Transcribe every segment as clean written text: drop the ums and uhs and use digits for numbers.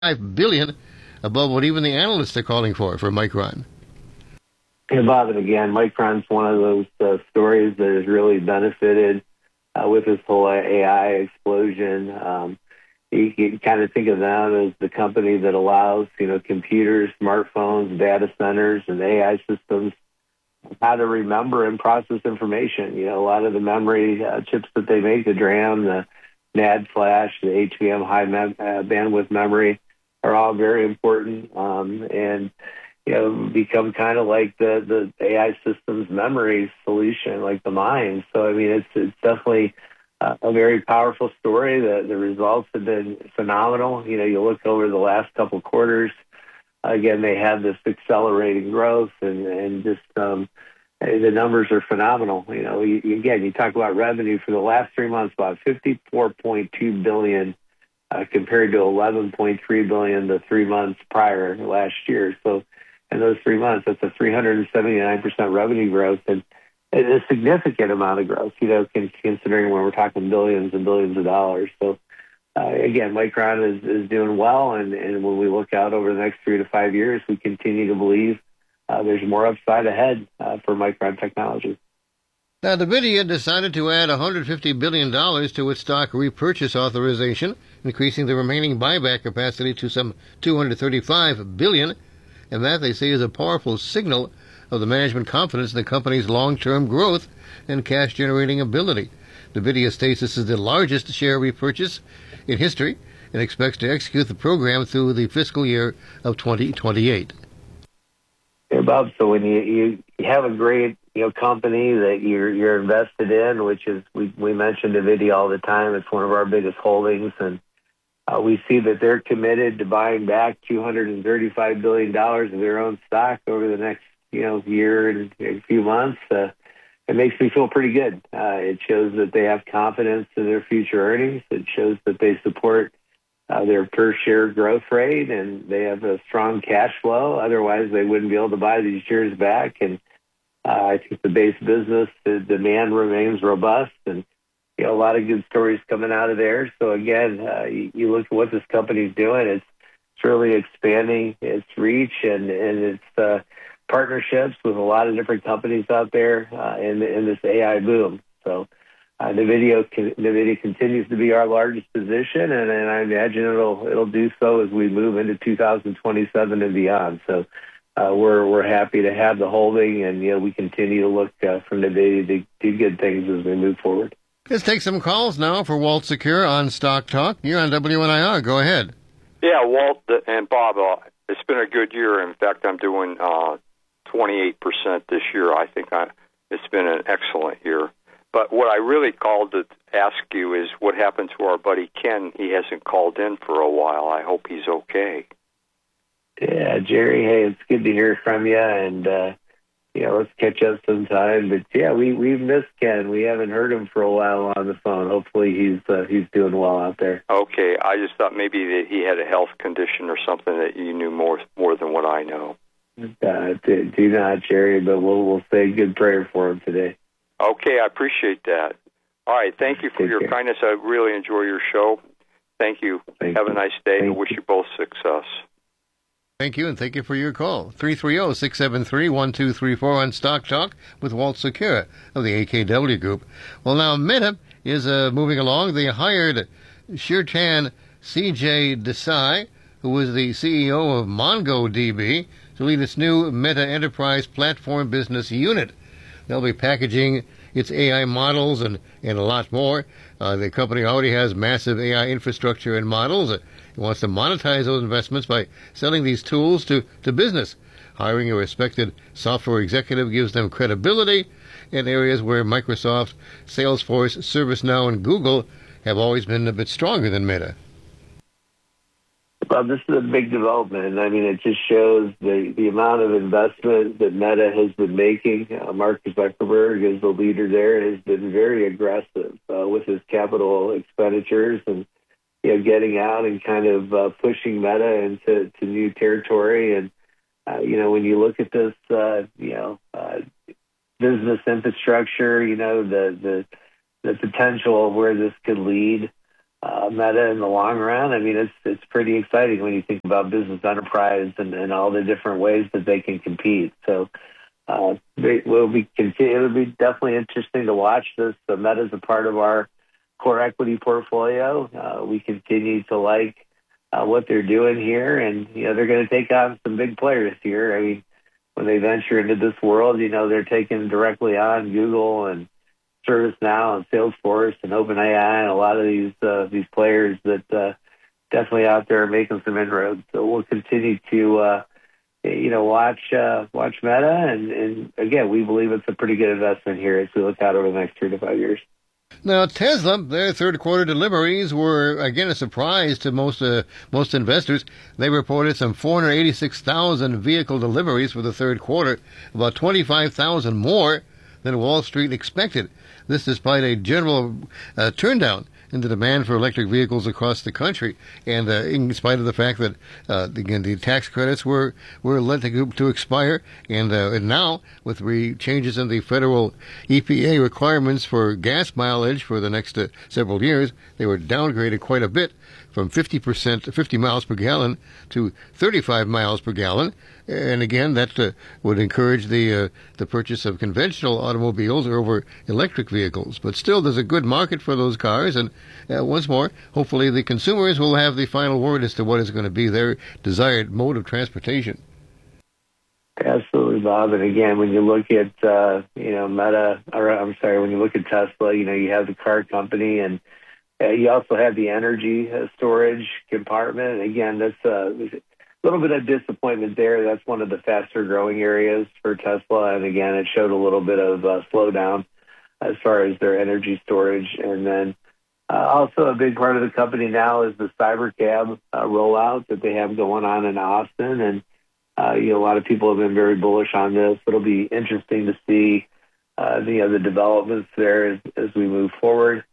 billion, above what even the analysts are calling for Micron. Yeah, Bob, and again, Micron's one of those stories that has really benefited with this whole AI explosion. You can kind of think of them as the company that allows, computers, smartphones, data centers, and AI systems how to remember and process information. A lot of the memory chips that they make, the DRAM, the NAND flash, the HBM bandwidth memory, are all very important, and become kind of like the AI systems memory solution, like the mind. So I mean, it's definitely a very powerful story. The results have been phenomenal. You look over the last couple quarters. Again, they have this accelerating growth, and just the numbers are phenomenal. Again, you talk about revenue for the last 3 months, about $54.2 billion compared to $11.3 billion the 3 months prior last year. So in those 3 months, that's a 379% revenue growth, and a significant amount of growth, considering when we're talking billions and billions of dollars. So again, Micron is doing well, and when we look out over the next 3 to 5 years, we continue to believe there's more upside ahead for Micron Technology. Now, NVIDIA decided to add $150 billion to its stock repurchase authorization, increasing the remaining buyback capacity to some $235 billion, and that, they say, is a powerful signal of the management confidence in the company's long-term growth and cash-generating ability. NVIDIA states this is the largest share repurchase in history and expects to execute the program through the fiscal year of 2028. Yeah, Bob, so when you have a great company that you're invested in, which is, we mention NVIDIA all the time, it's one of our biggest holdings, and we see that they're committed to buying back $235 billion of their own stock over the next year and a few months. It makes me feel pretty good. It shows that they have confidence in their future earnings. It shows that they support their per-share growth rate, and they have a strong cash flow. Otherwise, they wouldn't be able to buy these shares back. And I think the base business, the demand remains robust, and a lot of good stories coming out of there. So again, you look at what this company's doing, it's really expanding its reach and its partnerships with a lot of different companies out there in this AI boom. So NVIDIA continues to be our largest position, and I imagine it'll do so as we move into 2027 and beyond. So we're happy to have the holding, and we continue to look for NVIDIA to do good things as we move forward. Let's take some calls now for Walt Secure on Stock Talk. You're on WNIR. Go ahead. Yeah, Walt and Bob, it's been a good year. In fact, I'm doing 28% this year. I think it's been an excellent year. But what I really called to ask you is what happened to our buddy Ken. He hasn't called in for a while. I hope he's okay. Yeah, Jerry, hey, it's good to hear from you, and let's catch up sometime. But yeah, we've missed Ken. We haven't heard him for a while on the phone. Hopefully he's doing well out there. Okay, I just thought maybe that he had a health condition or something that you knew more than what I know. Do not, Jerry, but we'll say a good prayer for him today. Okay, I appreciate that. All right, thank you for your kindness. I really enjoy your show. Thank you. Have a nice day. I wish you both success. Thank you, and thank you for your call. 330-673-1234 on Stock Talk with Walt Secure of the AKW Group. Well, now Meta is moving along. They hired Shirtan C.J. Desai, who was the CEO of MongoDB, to lead its new Meta Enterprise Platform Business Unit. They'll be packaging its AI models and a lot more. The company already has massive AI infrastructure and models. It wants to monetize those investments by selling these tools to business. Hiring a respected software executive gives them credibility in areas where Microsoft, Salesforce, ServiceNow, and Google have always been a bit stronger than Meta. Well, this is a big development. I mean, it just shows the amount of investment that Meta has been making. Mark Zuckerberg, as the leader there, has been very aggressive with his capital expenditures and getting out and kind of pushing Meta into new territory. And when you look at this, business infrastructure, the potential of where this could lead. Meta in the long run. I mean, it's pretty exciting when you think about business enterprise and all the different ways that they can compete. So it'll be definitely interesting to watch this. So Meta is a part of our core equity portfolio. We continue to like what they're doing here, and they're going to take on some big players here. I mean, when they venture into this world, they're taking directly on Google and ServiceNow and Salesforce and OpenAI and a lot of these players that definitely out there making some inroads. So we'll continue to watch Meta, and again, we believe it's a pretty good investment here as we look out over the next 3 to 5 years. Now, Tesla, their third quarter deliveries were, again, a surprise to most investors. They reported some 486,000 vehicle deliveries for the third quarter, about 25,000 more than Wall Street expected. This despite a general turndown in the demand for electric vehicles across the country, and in spite of the fact that again the tax credits were let to expire, and now with changes in the federal EPA requirements for gas mileage for the next several years, they were downgraded quite a bit from 50 miles per gallon to 35 miles per gallon. And again, that would encourage the purchase of conventional automobiles over electric vehicles. But still, there's a good market for those cars. And once more, hopefully the consumers will have the final word as to what is going to be their desired mode of transportation. Absolutely, Bob. And again, when you look at when you look at Tesla, you have the car company, and you also have the energy storage compartment. And again, that's a little bit of disappointment there. That's one of the faster growing areas for Tesla. And again, it showed a little bit of slowdown as far as their energy storage. And then also a big part of the company now is the Cybercab rollout that they have going on in Austin. And a lot of people have been very bullish on this. It'll be interesting to see the developments there as we move forward.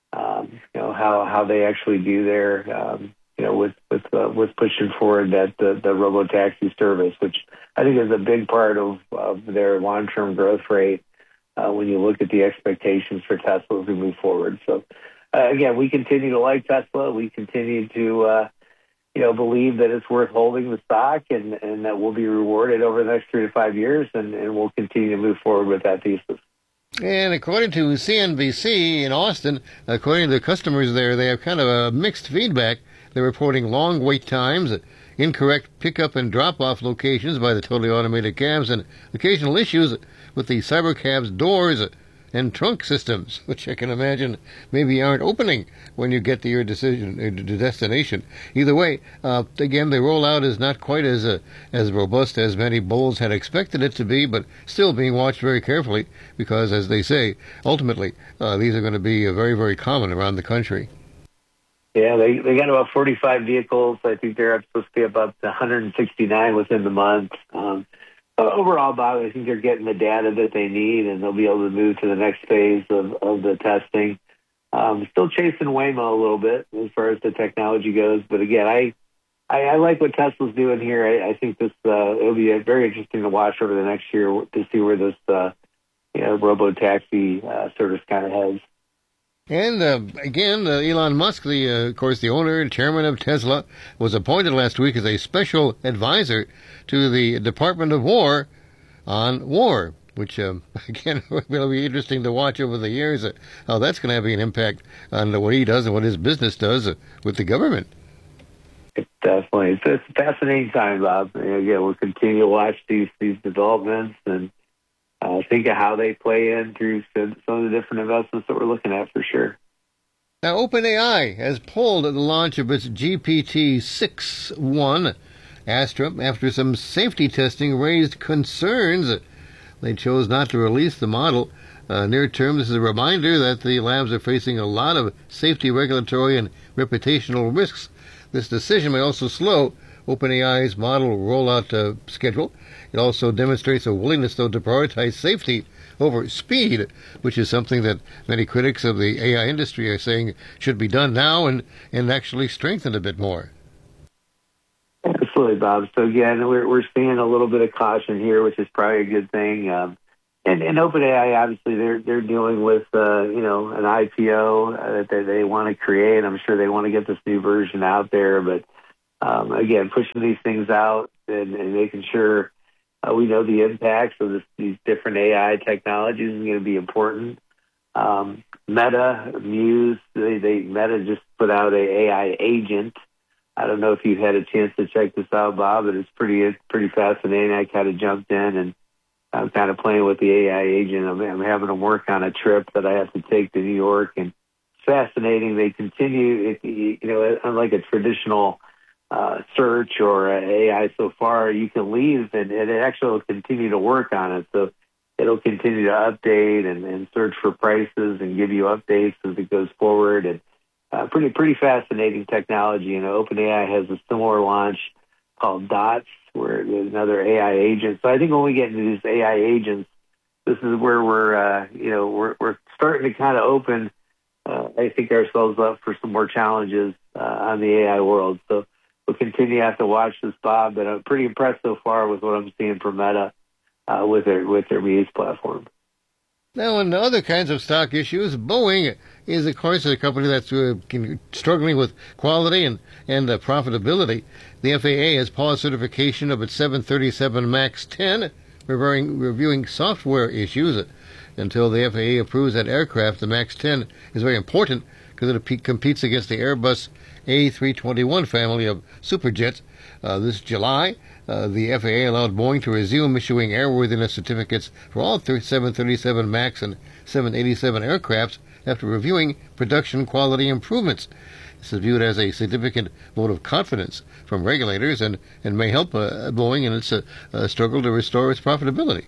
How they actually do there, with pushing forward that the robo-taxi service, which I think is a big part of their long-term growth rate when you look at the expectations for Tesla as we move forward. So, again, we continue to like Tesla. We continue to, believe that it's worth holding the stock and that we'll be rewarded over the next 3 to 5 years, and we'll continue to move forward with that thesis. And according to CNBC in Austin, according to the customers there, they have kind of a mixed feedback. They're reporting long wait times, incorrect pickup and drop-off locations by the totally automated cabs, and occasional issues with the Cybercab's doors and trunk systems, which I can imagine maybe aren't opening when you get to your destination. Either way, again, the rollout is not quite as robust as many bulls had expected it to be, but still being watched very carefully because, as they say, ultimately, these are going to be very, very common around the country. Yeah, they got about 45 vehicles. I think they're supposed to be about 169 within the month. Overall, Bob, I think they're getting the data that they need, and they'll be able to move to the next phase of the testing. Still chasing Waymo a little bit as far as the technology goes, but again, I like what Tesla's doing here. I think this it'll be very interesting to watch over the next year to see where this robo-taxi service kind of heads. And again, Elon Musk, of course, the owner and chairman of Tesla, was appointed last week as a special advisor to the Department of War on war, which, again, will be interesting to watch over the years, how that's going to have an impact on what he does and what his business does with the government. Definitely. It's a fascinating time, Bob. And again, we'll continue to watch these developments and think of how they play in through some of the different investments that we're looking at for sure. Now, OpenAI has pulled the launch of its GPT-6.1 Astra after some safety testing raised concerns. They chose not to release the model. Near term, this is a reminder that the labs are facing a lot of safety, regulatory, and reputational risks. This decision may also slow OpenAI's model rollout schedule. It also demonstrates a willingness, though, to prioritize safety over speed, which is something that many critics of the AI industry are saying should be done now and actually strengthened a bit more. Absolutely, Bob. So again, we're seeing a little bit of caution here, which is probably a good thing. And OpenAI, obviously, they're dealing with an IPO that they want to create. I'm sure they want to get this new version out there, but again, pushing these things out and making sure we know the impacts of these different AI technologies is going to be important. Meta, Muse, Meta just put out a AI agent. I don't know if you've had a chance to check this out, Bob, but it's pretty fascinating. I kind of jumped in and I'm kind of playing with the AI agent. I'm having them work on a trip that I have to take to New York, and it's fascinating. They continue, unlike a traditional search or AI so far, you can leave and it actually will continue to work on it. So it'll continue to update and search for prices and give you updates as it goes forward. And pretty fascinating technology. OpenAI has a similar launch called Dots, where there's another AI agent. So I think when we get into these AI agents, this is where we're starting to kind of open, I think, ourselves up for some more challenges on the AI world. So we'll continue to have to watch this, Bob, but I'm pretty impressed so far with what I'm seeing from Meta with their Muse platform. Now, in other kinds of stock issues, Boeing is, of course, a company that's struggling with quality and profitability. The FAA has paused certification of its 737 MAX 10, reviewing software issues until the FAA approves that aircraft. The MAX 10 is very important because it competes against the Airbus A321 family of superjets. This July, the FAA allowed Boeing to resume issuing airworthiness certificates for all 737 MAX and 787 aircrafts after reviewing production quality improvements. This is viewed as a significant vote of confidence from regulators and may help Boeing in its struggle to restore its profitability.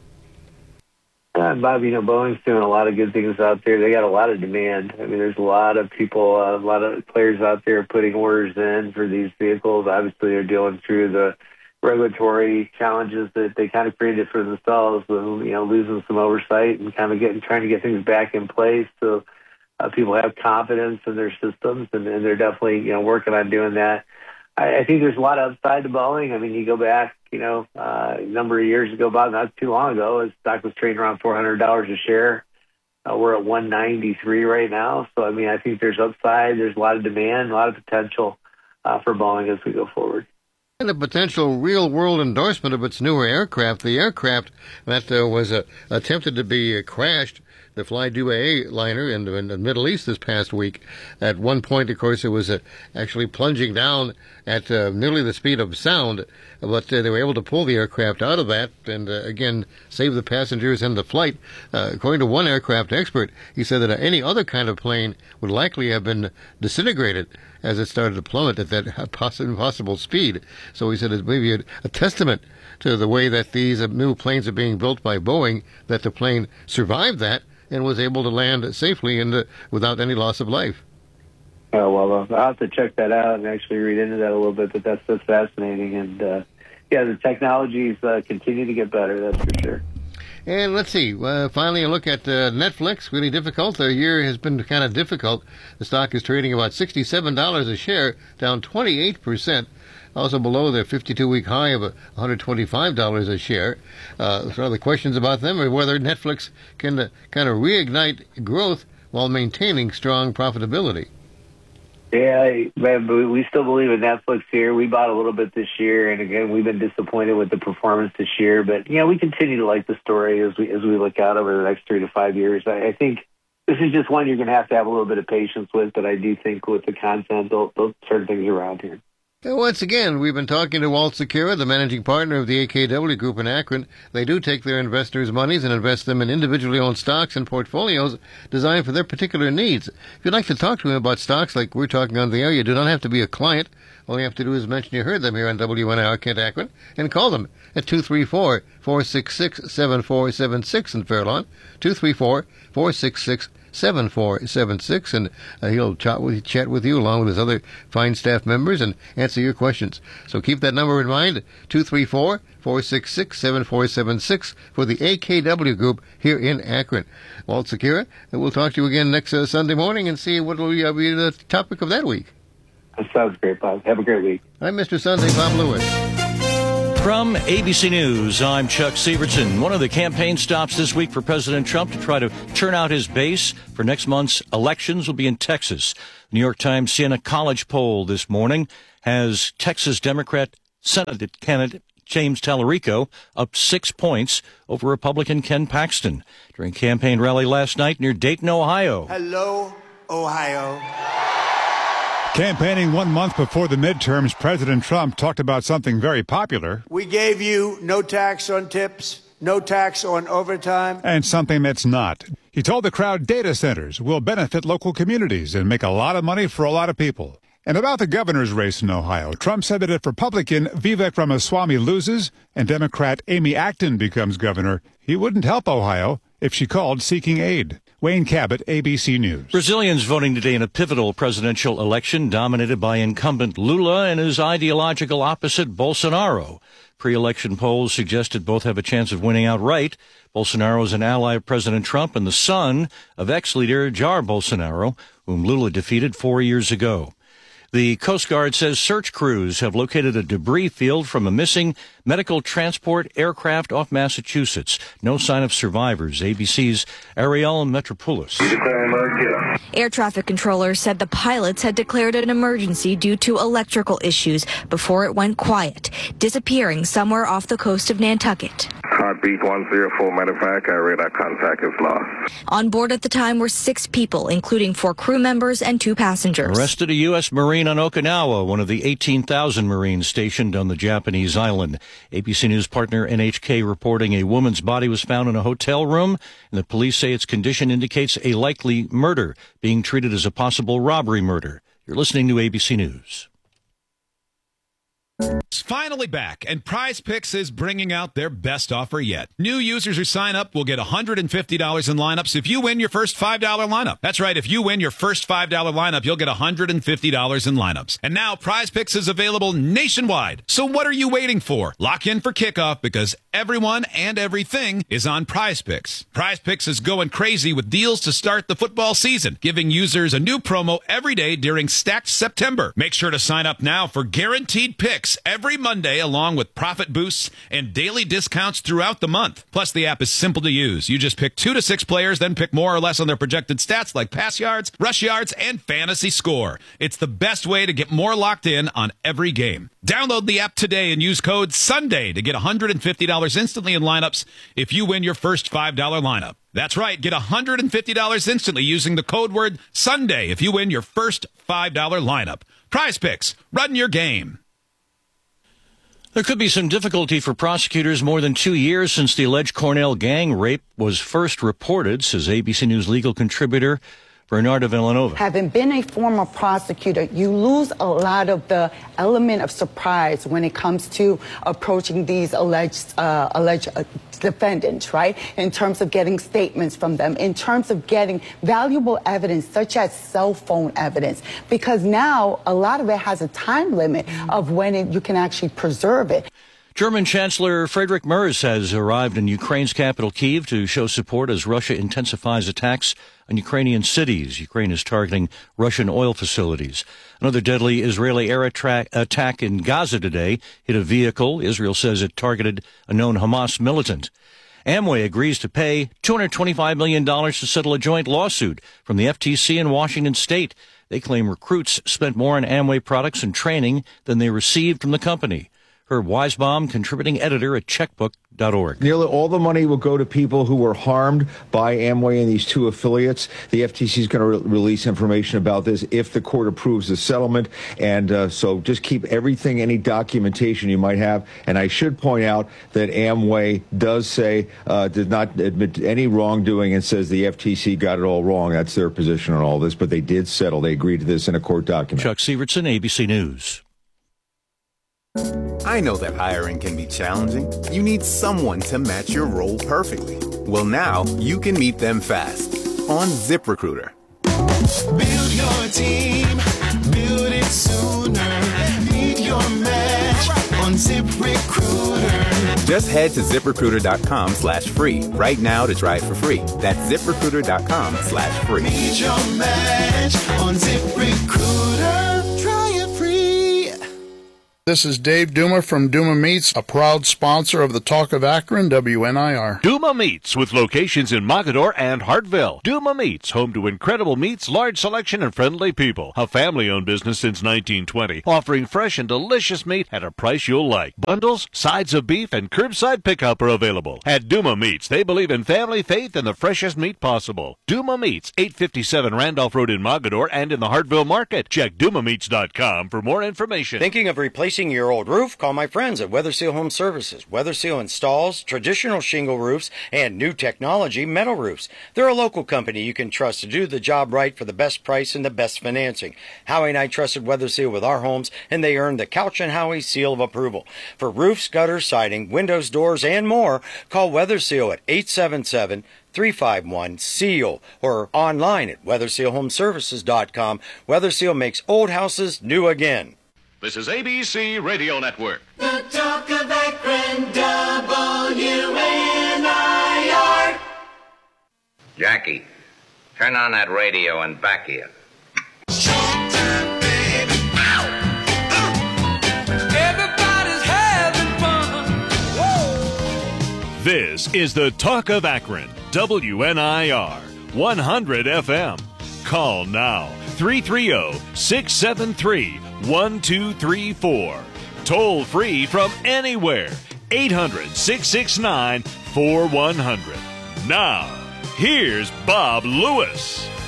Bob, Boeing's doing a lot of good things out there. They got a lot of demand. I mean, there's a lot of people, a lot of players out there putting orders in for these vehicles. Obviously, they're dealing through the regulatory challenges that they kind of created for themselves, losing some oversight and kind of trying to get things back in place so people have confidence in their systems, and they're definitely, working on doing that. I think there's a lot of upside to Boeing. I mean, you go back, a number of years ago, Bob, not too long ago, his stock was trading around $400 a share. We're at $193 right now. So, I mean, I think there's upside. There's a lot of demand, a lot of potential for Boeing as we go forward. And a potential real-world endorsement of its newer aircraft. The aircraft that was attempted to be crashed, the Fly Dubai liner in the Middle East this past week. At one point, of course, it was actually plunging down at nearly the speed of sound, but they were able to pull the aircraft out of that and, again, save the passengers and the flight. According to one aircraft expert, he said that any other kind of plane would likely have been disintegrated as it started to plummet at that impossible speed. So he said it's maybe a testament to the way that these new planes are being built by Boeing, that the plane survived that and was able to land safely and without any loss of life. Oh, well, I'll have to check that out and actually read into that a little bit, but that's fascinating. And, the technologies continue to get better, that's for sure. And let's see, finally a look at Netflix. Really difficult. Their year has been kind of difficult. The stock is trading about $67 a share, down 28%. Also below their 52-week high of $125 a share. So the questions about them are whether Netflix can kind of reignite growth while maintaining strong profitability. Yeah, we still believe in Netflix here. We bought a little bit this year, and again, we've been disappointed with the performance this year. But we continue to like the story as we look out over the next 3 to 5 years. I think this is just one you're going to have a little bit of patience with, but I do think with the content, they'll turn things around here. And once again, we've been talking to Walt Secura, the managing partner of the AKW Group in Akron. They do take their investors' monies and invest them in individually owned stocks and portfolios designed for their particular needs. If you'd like to talk to him about stocks like we're talking on the air, you do not have to be a client. All you have to do is mention you heard them here on WNIR Kent Akron and call them at 234-466-7476 in Fairlawn, 234-466-7476, and he'll chat with you along with his other fine staff members and answer your questions. So keep that number in mind, 234-466-7476 for the AKW Group here in Akron. Walt Secura, and we'll talk to you again next Sunday morning and see what will be the topic of that week. That sounds great, Bob. Have a great week. I'm Mr. Sunday, Bob Lewis. From ABC News, I'm Chuck Sievertson. One of the campaign stops this week for President Trump to try to turn out his base for next month's elections will be in Texas. The New York Times Siena College poll this morning has Texas Democrat Senate candidate James Tallarico up 6 points over Republican Ken Paxton during a campaign rally last night near Dayton, Ohio. Hello, Ohio. Campaigning 1 month before the midterms, President Trump talked about something very popular. We gave you no tax on tips, no tax on overtime. And something that's not. He told the crowd data centers will benefit local communities and make a lot of money for a lot of people. And about the governor's race in Ohio, Trump said that if Republican Vivek Ramaswamy loses and Democrat Amy Acton becomes governor, he wouldn't help Ohio if she called seeking aid. Wayne Cabot, ABC News. Brazilians voting today in a pivotal presidential election dominated by incumbent Lula and his ideological opposite Bolsonaro. Pre-election polls suggested both have a chance of winning outright. Bolsonaro is an ally of President Trump and the son of ex-leader Jair Bolsonaro, whom Lula defeated 4 years ago. The Coast Guard says search crews have located a debris field from a missing medical transport aircraft off Massachusetts. No sign of survivors. ABC's Ariel Metropoulos. Air traffic controllers said the pilots had declared an emergency due to electrical issues before it went quiet, disappearing somewhere off the coast of Nantucket. Heartbeat 104, matter of fact, our radar contact is lost. On board at the time were 6 people, including 4 crew members and 2 passengers. Arrested a U.S. Marine on Okinawa, one of the 18,000 Marines stationed on the Japanese island. ABC News partner NHK reporting a woman's body was found in a hotel room, and the police say its condition indicates a likely murder, being treated as a possible robbery murder. You're listening to ABC News. It's finally back, and Prize Picks is bringing out their best offer yet. New users who sign up will get $150 in lineups if you win your first $5 lineup. That's right, if you win your first $5 lineup, you'll get $150 in lineups. And now Prize Picks is available nationwide. So what are you waiting for? Lock in for kickoff because everyone and everything is on Prize Picks. Prize Picks is going crazy with deals to start the football season, giving users a new promo every day during Stacked September. Make sure to sign up now for guaranteed picks every Monday, along with profit boosts and daily discounts throughout the month. Plus, the app is simple to use. You just pick 2 to 6 players, then pick more or less on their projected stats like pass yards, rush yards, and fantasy score. It's the best way to get more locked in on every game. Download the app today and use code SUNDAY to get $150 instantly in lineups if you win your first $5 lineup. That's right, get $150 instantly using the code word SUNDAY if you win your first $5 lineup. Prize Picks, run your game. There could be some difficulty for prosecutors more than 2 years since the alleged Cornell gang rape was first reported, says ABC News legal contributor Bernarda Villanova. Having been a former prosecutor, you lose a lot of the element of surprise when it comes to approaching these alleged defendants, right? In terms of getting statements from them, in terms of getting valuable evidence such as cell phone evidence, because now a lot of it has a time limit of when you can actually preserve it. German Chancellor Friedrich Merz has arrived in Ukraine's capital, Kyiv, to show support as Russia intensifies attacks on Ukrainian cities. Ukraine is targeting Russian oil facilities. Another deadly Israeli air attack in Gaza today hit a vehicle. Israel says it targeted a known Hamas militant. Amway agrees to pay $225 million to settle a joint lawsuit from the FTC and Washington State. They claim recruits spent more on Amway products and training than they received from the company. Herb Weisbaum, contributing editor at checkbook.org. Nearly all the money will go to people who were harmed by Amway and these 2 affiliates. The FTC is going to release information about this if the court approves the settlement. And so just keep everything, any documentation you might have. And I should point out that Amway does say, did not admit any wrongdoing and says the FTC got it all wrong. That's their position on all this. But they did settle. They agreed to this in a court document. Chuck Sievertson, ABC News. I know that hiring can be challenging. You need someone to match your role perfectly. Well, now you can meet them fast on ZipRecruiter. Build your team, build it sooner. Meet your match on ZipRecruiter. Just head to ZipRecruiter.com/free right now to try it for free. That's ZipRecruiter.com/free. Meet your match on ZipRecruiter. Try it free. This is Dave Duma from Duma Meats, a proud sponsor of the Talk of Akron, WNIR. Duma Meats, with locations in Mogadore and Hartville. Duma Meats, home to incredible meats, large selection, and friendly people. A family-owned business since 1920, offering fresh and delicious meat at a price you'll like. Bundles, sides of beef, and curbside pickup are available. At Duma Meats, they believe in family, faith, and the freshest meat possible. Duma Meats, 857 Randolph Road in Mogadore and in the Hartville Market. Check DumaMeats.com for more information. Thinking of replacing your old roof? Call my friends at Weather Seal Home Services. Weather Seal installs traditional shingle roofs and new technology metal roofs. They're a local company you can trust to do the job right for the best price and the best financing. Howie and I trusted Weather Seal with our homes, and they earned the Couch and Howie seal of approval. For roofs, gutters, siding, windows, doors, and more, call Weather Seal at 877-351-SEAL or online at WeatherSealHomeservices.com. Weather Seal makes old houses new again. This is ABC Radio Network. The Talk of Akron, WNIR. Jackie, turn on that radio and back here. Showtime, baby. Everybody's having fun. Woo. This is the Talk of Akron, WNIR, 100 FM. Call now, 330-673-1234. Toll free from anywhere, 800-669-4100. Now, here's Bob Lewis.